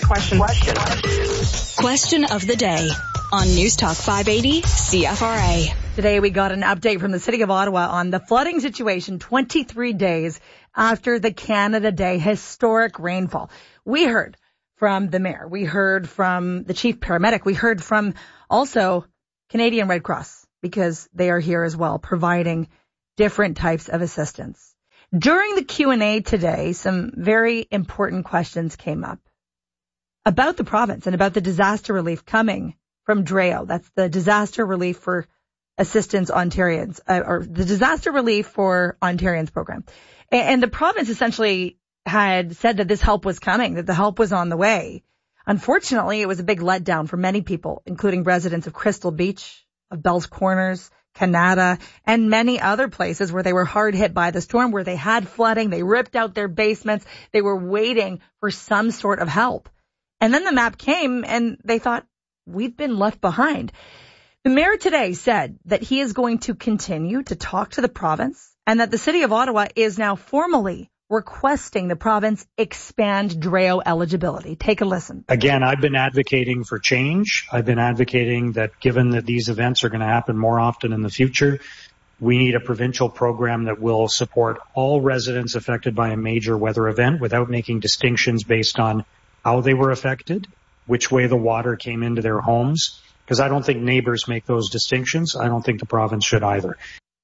Question of the day on News Talk 580 CFRA. Today we got an update from the City of Ottawa on the flooding situation 23 days after the Canada Day historic rainfall. We heard from the mayor. We heard from the chief paramedic. We heard from also Canadian Red Cross because they are here as well providing different types of assistance. During the Q&A today, some very important questions came up about the province and about the disaster relief coming from DREO. That's the Disaster Relief for Assistance Ontarians, or the Disaster Relief for Ontarians program. And the province essentially had said that this help was coming, that the help was on the way. Unfortunately, it was a big letdown for many people, including residents of Crystal Beach, of Bell's Corners, Canada, and many other places where they were hard hit by the storm, where they had flooding, they ripped out their basements, they were waiting for some sort of help. And then the map came and they thought, we've been left behind. The mayor today said that he is going to continue to talk to the province and that the City of Ottawa is now formally requesting the province expand DREO eligibility. Take a listen. Again, I've been advocating for change. I've been advocating that given that these events are going to happen more often in the future, we need a provincial program that will support all residents affected by a major weather event without making distinctions based on how they were affected, which way the water came into their homes, because I don't think neighbors make those distinctions. I don't think the province should either.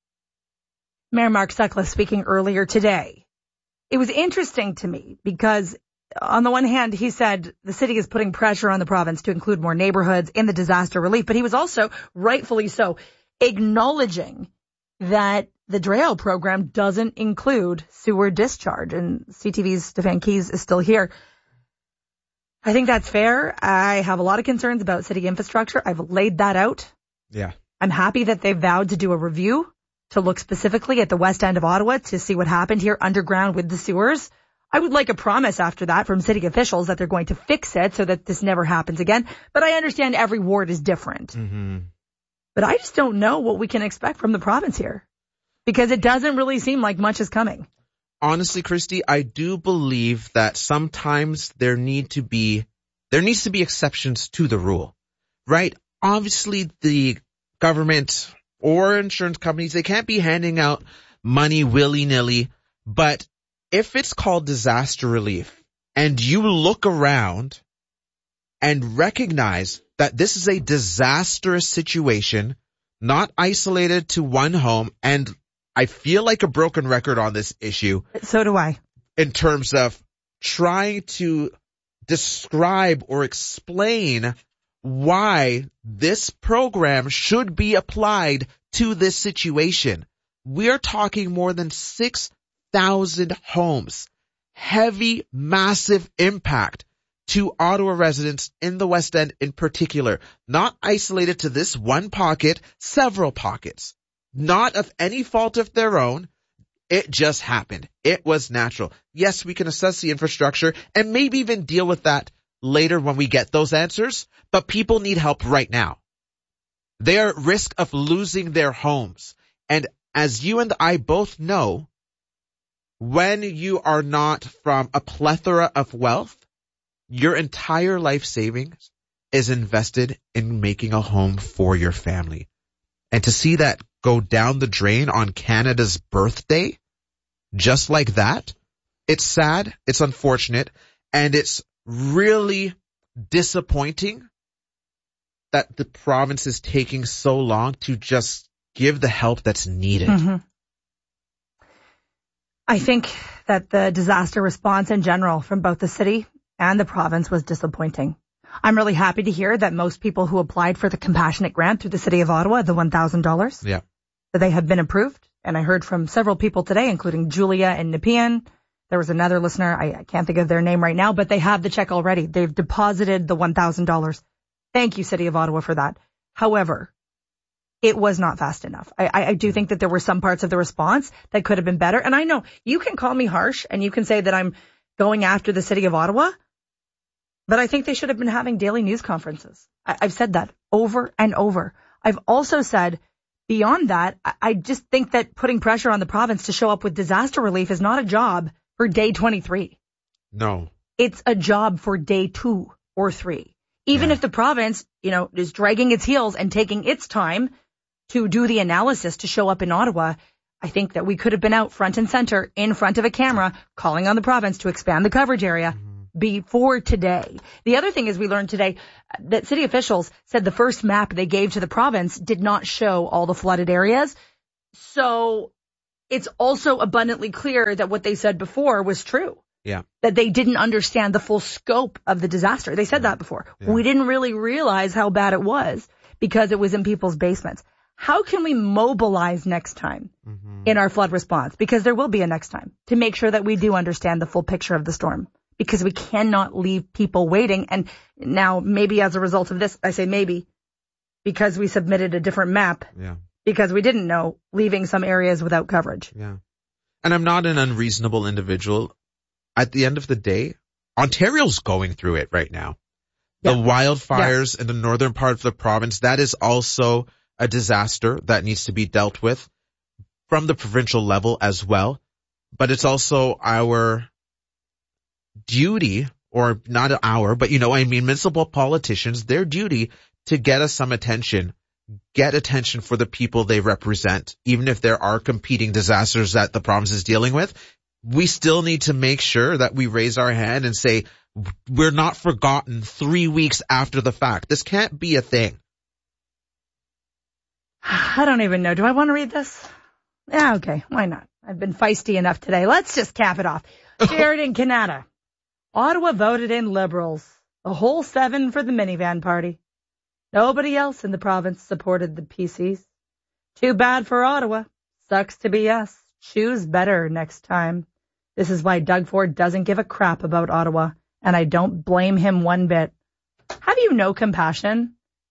Mayor Mark Suckliff speaking earlier today. It was interesting to me because on the one hand, he said the city is putting pressure on the province to include more neighborhoods in the disaster relief, but he was also, rightfully so, acknowledging that the DREO program doesn't include sewer discharge. And CTV's Stefan Keys is still here. I think that's fair. I have a lot of concerns about city infrastructure. I've laid that out. Yeah. I'm happy that they vowed to do a review to look specifically at the west end of Ottawa to see what happened here underground with the sewers. I would like a promise after that from city officials that they're going to fix it so that this never happens again. But I understand every ward is different. Mm-hmm. But I just don't know what we can expect from the province here because it doesn't really seem like much is coming. Honestly, Christy, I do believe that sometimes there needs to be exceptions to the rule, right? Obviously, the government or insurance companies, they can't be handing out money willy-nilly, but if it's called disaster relief and you look around and recognize that this is a disastrous situation, not isolated to one home, and I feel like a broken record on this issue. So do I. In terms of trying to describe or explain why this program should be applied to this situation. We are talking more than 6,000 homes. Heavy, massive impact to Ottawa residents in the West End in particular. Not isolated to this one pocket, several pockets. Not of any fault of their own. It just happened. It was natural. Yes, we can assess the infrastructure and maybe even deal with that later when we get those answers, but people need help right now. They are at risk of losing their homes. And as you and I both know, when you are not from a plethora of wealth, your entire life savings is invested in making a home for your family. And to see that go down the drain on Canada's birthday, just like that, it's sad, it's unfortunate, and it's really disappointing that the province is taking so long to just give the help that's needed. Mm-hmm. I think that the disaster response in general from both the city and the province was disappointing. I'm really happy to hear that most people who applied for the compassionate grant through the City of Ottawa, the $1,000, yeah, that they have been approved. And I heard from several people today, including Julia and Nepean. There was another listener, I can't think of their name right now, but they have the check already. They've deposited the $1,000. Thank you, City of Ottawa, for that. However, it was not fast enough. I do think that there were some parts of the response that could have been better. And I know you can call me harsh and you can say that I'm going after the City of Ottawa, but I think they should have been having daily news conferences. I've said that over and over. I've also said beyond that, I just think that putting pressure on the province to show up with disaster relief is not a job for day 23. No. it's a job for day 2 or 3. Even if the province, is dragging its heels and taking its time to do the analysis to show up in Ottawa, I think that we could have been out front and center in front of a camera calling on the province to expand the coverage area before today. The other thing is we learned today that city officials said the first map they gave to the province did not show all the flooded areas. So it's also abundantly clear that what they said before was true. Yeah. That they didn't understand the full scope of the disaster. They said that before. Yeah. We didn't really realize how bad it was because it was in people's basements. How can we mobilize next time in our flood response? Because there will be a next time to make sure that we do understand the full picture of the storm, because we cannot leave people waiting. And now maybe as a result of this, I say maybe, because we submitted a different map, because we didn't know, leaving some areas without coverage. Yeah. And I'm not an unreasonable individual. At the end of the day, Ontario's going through it right now. The wildfires in the northern part of the province, that is also a disaster that needs to be dealt with from the provincial level as well. But it's also our duty, or not our, but municipal politicians, their duty to get us some attention, get attention for the people they represent. Even if there are competing disasters that the province is dealing with, we still need to make sure that we raise our hand and say, we're not forgotten 3 weeks after the fact. This can't be a thing. I don't even know. Do I want to read this? Yeah, okay. Why not? I've been feisty enough today. Let's just cap it off. Jared in Canada. Ottawa voted in Liberals. A whole 7 for the minivan party. Nobody else in the province supported the PCs. Too bad for Ottawa. Sucks to be us. Choose better next time. This is why Doug Ford doesn't give a crap about Ottawa, and I don't blame him one bit. Have you no compassion?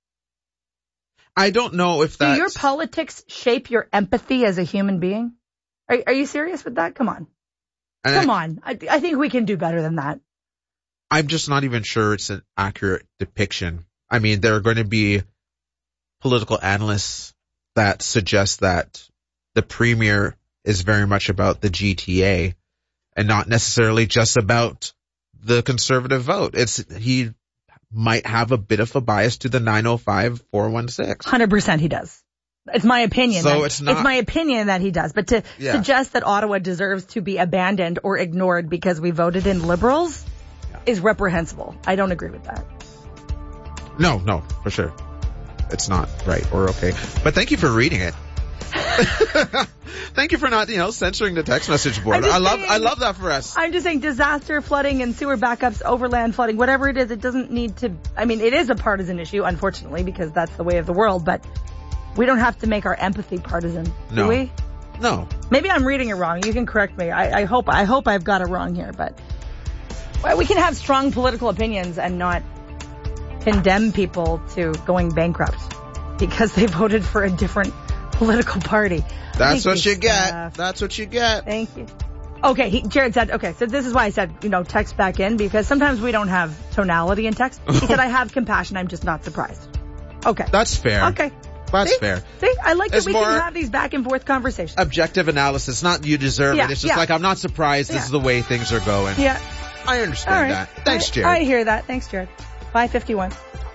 I don't know if that. Do your politics shape your empathy as a human being? Are you serious with that? Come on. Come on. I think we can do better than that. I'm just not even sure it's an accurate depiction. I mean, there are going to be political analysts that suggest that the premier is very much about the GTA and not necessarily just about the conservative vote. He might have a bit of a bias to the 905-416. 100% he does. It's my opinion. So it's my opinion that he does. But to suggest that Ottawa deserves to be abandoned or ignored because we voted in Liberals is reprehensible. I don't agree with that. No, for sure. It's not right or okay. But thank you for reading it. Thank you for not, censoring the text message board. I love that for us. I'm just saying disaster, flooding, and sewer backups, overland flooding, whatever it is, it doesn't need to, it is a partisan issue, unfortunately, because that's the way of the world, but we don't have to make our empathy partisan, do we? No. Maybe I'm reading it wrong. You can correct me. I hope I've got it wrong here, but we can have strong political opinions and not condemn people to going bankrupt because they voted for a different political party. That's what you get. That's what you get. Thank you. Okay, Jared said, so this is why I said, text back in, because sometimes we don't have tonality in text. He said, I have compassion, I'm just not surprised. Okay. That's fair. Okay. That's fair. See, I like that we can have these back and forth conversations. Objective analysis, not you deserve it. It's just like, I'm not surprised this is the way things are going. Yeah. I understand that. Thanks, Jared. I hear that. Thanks, Jared. 5:51.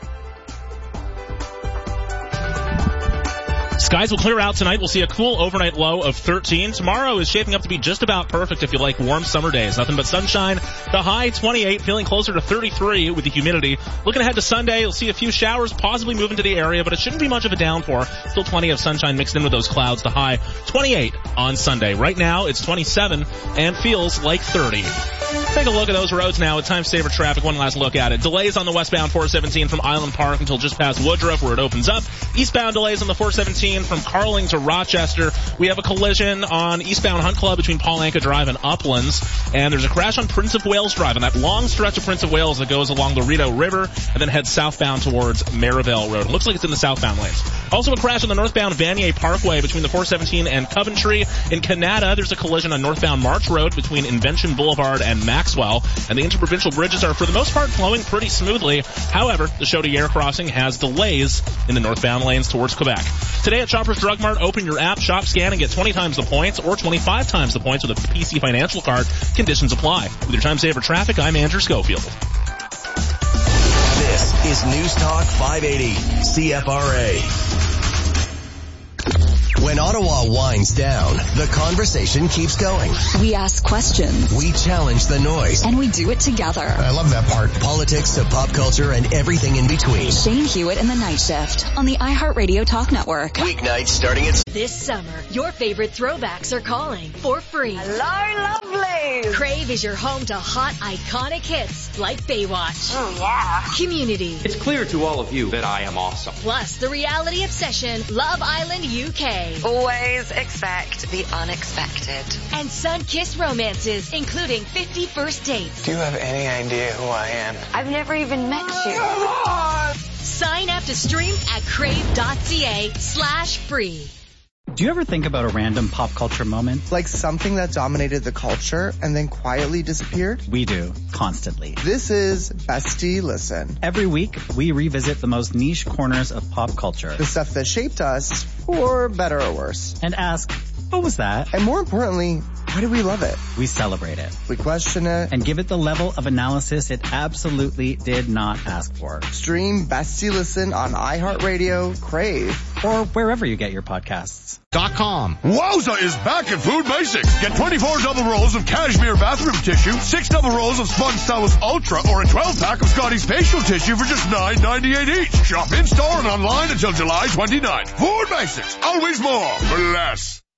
Skies will clear out tonight. We'll see a cool overnight low of 13. Tomorrow is shaping up to be just about perfect if you like warm summer days. Nothing but sunshine. The high 28, feeling closer to 33 with the humidity. Looking ahead to Sunday, you'll see a few showers possibly move into the area, but it shouldn't be much of a downpour. Still plenty of sunshine mixed in with those clouds. The high 28 on Sunday. Right now, it's 27 and feels like 30. Take a look at those roads now. It's time to saver traffic. One last look at it. Delays on the westbound 417 from Island Park until just past Woodruff where it opens up. Eastbound delays on the 417 from Carling to Rochester. We have a collision on eastbound Hunt Club between Paul Anka Drive and Uplands. And there's a crash on Prince of Wales Drive on that long stretch of Prince of Wales that goes along the Rideau River and then heads southbound towards Merivale Road. It looks like it's in the southbound lanes. Also a crash on the northbound Vanier Parkway between the 417 and Coventry. In Canada, there's a collision on northbound March Road between Invention Boulevard and and Maxwell, and the interprovincial bridges are for the most part flowing pretty smoothly. However, the Chaudière crossing has delays in the northbound lanes towards Quebec. Today at Shoppers Drug Mart, open your app, shop, scan, and get 20 times the points or 25 times the points with a PC Financial card. Conditions apply. With your Time Saver Traffic, I'm Andrew Schofield. This is News Talk 580 CFRA. When Ottawa winds down, the conversation keeps going. We ask questions. We challenge the noise. And we do it together. I love that part. Politics to pop culture and everything in between. Shane Hewitt and the Night Shift on the iHeartRadio Talk Network. Weeknights starting at... This summer, your favorite throwbacks are calling for free. Hello, lovelies. Crave is your home to hot, iconic hits like Baywatch. Oh, yeah. Community. It's clear to all of you that I am awesome. Plus the reality obsession, Love Island UK. Always expect the unexpected. And sun-kissed romances, including 50 First Dates. Do you have any idea who I am? I've never even met you. Sign up to stream at crave.ca/free. Do you ever think about a random pop culture moment? Like something that dominated the culture and then quietly disappeared? We do, constantly. This is Bestie Listen. Every week, we revisit the most niche corners of pop culture. The stuff that shaped us, for better or worse. And ask, what was that? And more importantly, why do we love it? We celebrate it. We question it. And give it the level of analysis it absolutely did not ask for. Stream Bestie Listen on iHeartRadio, Crave, or wherever you get your podcasts. .com. Wowza is back at Food Basics. Get 24 double rolls of cashmere bathroom tissue, 6 double rolls of Sponge Stylus Ultra, or a 12-pack of Scotty's facial tissue for just $9.98 each. Shop in-store and online until July 29th. Food Basics. Always more for less.